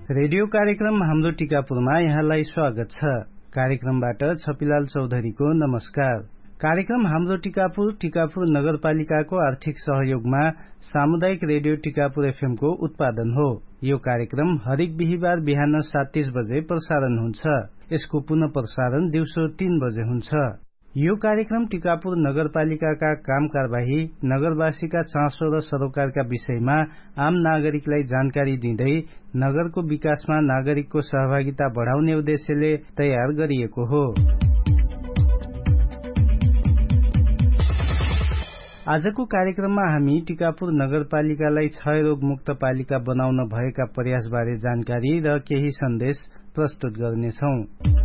Radio कार्यक्रम हाम्रो टिकापुरमा यहाँलाई स्वागत छ। कार्यक्रमबाट छपिलाल चौधरीको नमस्कार। कार्यक्रम हाम्रो टिकापुर नगरपालिकाको आर्थिक सहयोगमा सामुदायिक रेडियो टिकापुर एफएम को उत्पादन हो। यो कार्यक्रम हरेक बिहीबार बिहान 7:30 बजे प्रसारण हुन्छ। यसको पुनः प्रसारण दिउँसो 3 बजे हुन्छ। यो कार्यक्रम टिकापुर नगरपालिकाका काम कारबाही, नगरवासीका चासो र सरोकारका विषयमा आम नागरिकलाई जानकारी दिँदै नगरको विकासमा नागरिकको सहभागिता बढाउने उद्देश्यले तयार गरिएको हो। आजको कार्यक्रममा हामी टिकापुर नगरपालिकालाई क्षयरोग मुक्त पालिका बनाउन भएका प्रयासबारे जानकारी र केही सन्देश प्रस्तुत गर्नेछौं।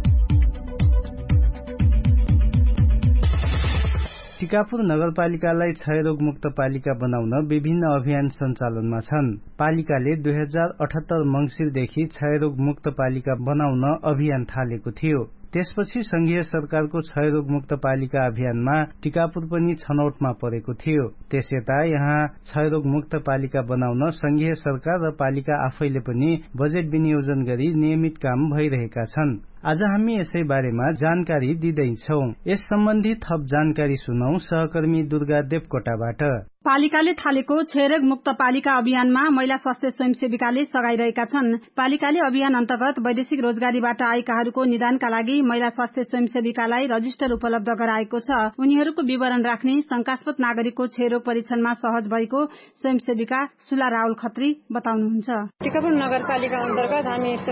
टिकापुर नगरपालिकालाई क्षयरोग मुक्त पालिका बनाउन विभिन्न अभियान सञ्चालनमा छन्। पालिकाले 2078 मंसिरदेखि क्षयरोग मुक्त पालिका बनाउन अभियान थालेको थियो। त्यसपछि संघीय सरकारको क्षयरोग मुक्त पालिका अभियानमा टिकापुर पनि छनौटमा परेको थियो। त्यसयता यहाँ क्षयरोग मुक्त पालिका बनाउन संघीय सरकार र पालिका आफैले पनि बजेट विनियोजन गरी नियमित काम भइरहेका छन्। आज हामी यसै बारेमा जानकारी दिँदैछौं। यस सम्बन्धी थप जानकारी सुनौ सहकर्मी दुर्गा देवकोटाबाट। पालिकाले थालेको क्षयरोग मुक्त पालिका अभियानमा महिला स्वास्थ्य स्वयंसेविकाले सघाइरहेका छन्। पालिकाले अभियान अन्तर्गत वैदेशिक रोजगारीबाट आएकाहरूको निदानका लागि महिला स्वास्थ्य स्वयंसेविकालाई रजिस्टर उपलब्ध गराएको छ। उनीहरूको विवरण राख्ने शंकास्पद नागरिकको क्षयरोग परीक्षणमा सहज भएको स्वयंसेविका सुला राहुल खत्री बताउनुहुन्छ। टिकापुर नगरपालिका अन्तर्गत हामी